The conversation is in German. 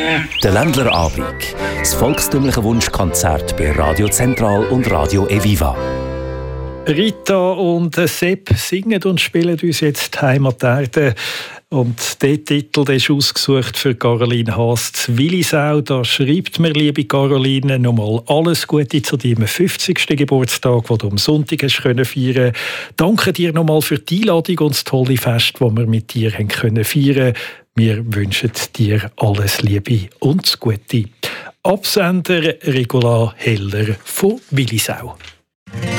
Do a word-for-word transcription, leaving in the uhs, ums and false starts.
Der Ländlerabend. Das volkstümliche Wunschkonzert bei Radio Zentral und Radio Eviva. Rita und Sepp singen und spielen uns jetzt die Heimaterde. Und der Titel der ist ausgesucht für Caroline Haas zu Willisau. Da schreibt mir, liebe Caroline, nochmal alles Gute zu deinem fünfzigsten Geburtstag, den du am Sonntag hast feiern können. Danke dir nochmal für die Einladung und das tolle Fest, das wir mit dir haben können feiern. Wir wünschen dir alles Liebe und das Gute. Absender Regula Heller von Willisau.